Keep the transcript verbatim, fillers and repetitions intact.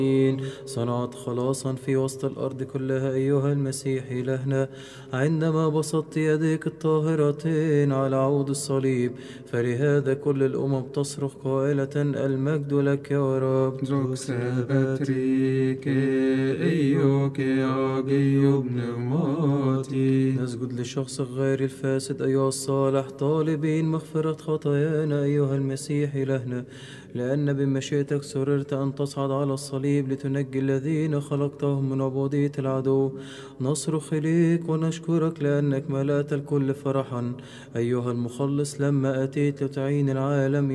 صنعت خلاصا في وسط الأرض كلها أيها المسيح إلهنا، عندما بسطت يديك الطاهرتين على عود الصليب، فلهذا كل الأمم تصرخ قائلة المجد لك يا رب. Zokse betrike eioke agio pneumati. نسجد لشخص غير الفاسد أيها الصالح، طالبين مغفرة خطايانا أيها المسيح إلهنا، لأن بمشيئتك سررت أن تصعد على الصليب لتنجي الذين خلقتهم من عبودية العدو. نصرخ إليك ونشكرك لأنك ملأت الكل فرحا أيها المخلص لما أتيت لتعين العالم